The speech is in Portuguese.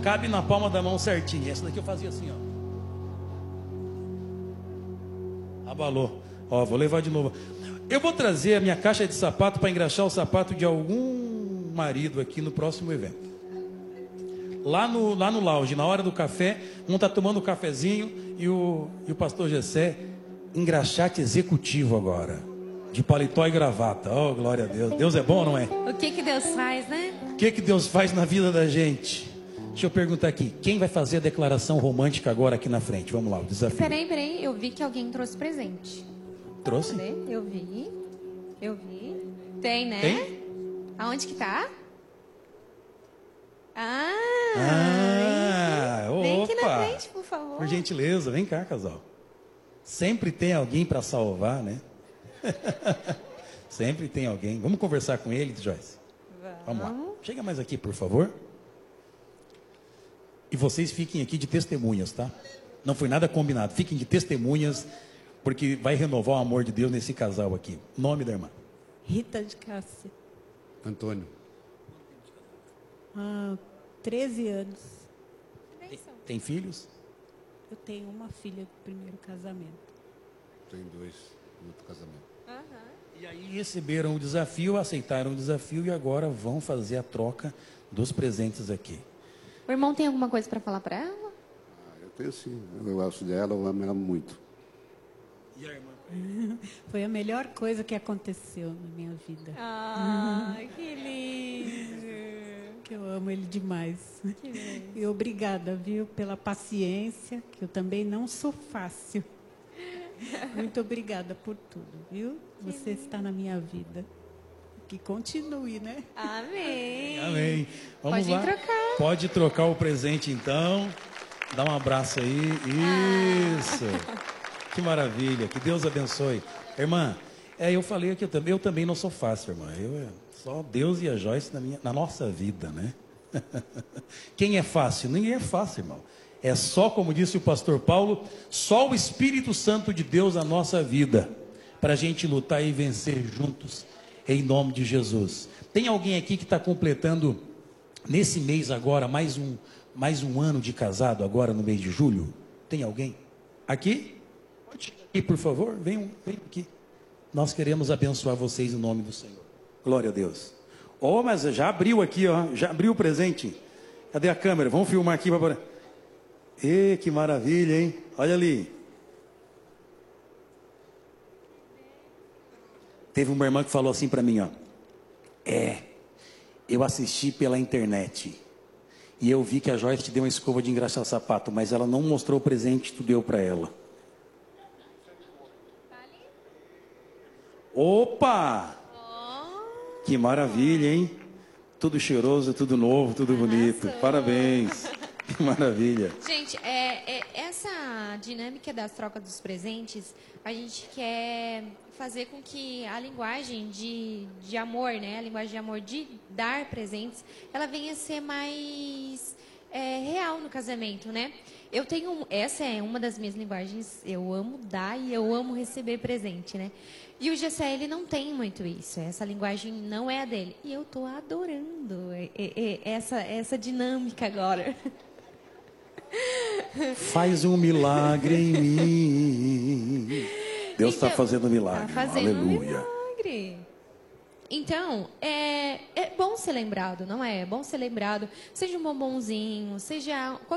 cabe na palma da mão certinho. Essa daqui eu fazia assim, ó. Abalou. Ó, vou levar de novo. Eu vou trazer a minha caixa de sapato para engraxar o sapato de algum marido aqui no próximo evento. Lá no lounge, na hora do café, um está tomando um cafezinho e o pastor Gessé, engraxate executivo agora. De paletó e gravata. Oh, glória a Deus. Deus é bom, não é? O que Deus faz, né? O que Deus faz na vida da gente? Deixa eu perguntar aqui. Quem vai fazer a declaração romântica agora aqui na frente? Vamos lá, o desafio. Peraí. Eu vi que alguém trouxe presente. Trouxe? Cadê? Eu vi. Tem, né? Tem? Aonde que tá? Vem aqui na frente, por favor. Por gentileza, vem cá, casal. Sempre tem alguém para salvar, né? Sempre tem alguém. Vamos conversar com ele, Joyce? Vamos lá. Chega mais aqui, por favor. E vocês fiquem aqui de testemunhas, tá? Não foi nada combinado. Fiquem de testemunhas, porque vai renovar o amor de Deus nesse casal aqui. Nome da irmã? Rita de Cássia. Antônio. 13 anos. Tem filhos? Eu tenho uma filha do primeiro casamento. Tem 2 no outro casamento. E aí receberam o desafio, aceitaram o desafio e agora vão fazer a troca dos presentes aqui. O irmão tem alguma coisa para falar para ela? Eu tenho sim. Eu gosto dela, eu amo ela muito. E a irmã? Foi a melhor coisa que aconteceu na minha vida. Que lindo. Que eu amo ele demais. E obrigada, viu, pela paciência, que eu também não sou fácil. Muito obrigada por tudo, viu? Você está na minha vida. Que continue, né? Amém. Amém. Vamos Pode lá. trocar. Pode trocar o presente, então. Dá um abraço aí. Isso. Que maravilha. Que Deus abençoe. Irmã, eu falei aqui, eu também não sou fácil, irmã. Só Deus e a Joyce na nossa vida, né? Quem é fácil? Ninguém é fácil, irmão. É só, como disse o pastor Paulo, só o Espírito Santo de Deus na nossa vida, para a gente lutar e vencer juntos, em nome de Jesus. Tem alguém aqui que está completando, nesse mês agora, mais um ano de casado, agora no mês de julho? Tem alguém? Aqui? Pode chegar aqui, por favor. Vem aqui. Nós queremos abençoar vocês em nome do Senhor. Glória a Deus. Oh, mas já abriu aqui, ó. Já abriu o presente. Cadê a câmera? Vamos filmar aqui para... Que maravilha, hein? Olha ali. Teve uma irmã que falou assim para mim, ó. Eu assisti pela internet e eu vi que a Joyce te deu uma escova de engraxar sapato, mas ela não mostrou o presente que tu deu para ela. Opa! Que maravilha, hein? Tudo cheiroso, tudo novo, tudo bonito. Parabéns. Que maravilha. Gente, essa dinâmica das trocas dos presentes, a gente quer fazer com que a linguagem de amor, né? A linguagem de amor de dar presentes, ela venha a ser mais real no casamento, né? Essa é uma das minhas linguagens, eu amo dar e eu amo receber presente, né? E o Gessé, ele não tem muito isso, essa linguagem não é a dele. E eu tô adorando essa dinâmica agora. Faz um milagre em mim. Deus está fazendo um milagre. Está fazendo Aleluia. um milagre. Então, é bom ser lembrado, não é? É bom ser lembrado. Seja um bombonzinho, seja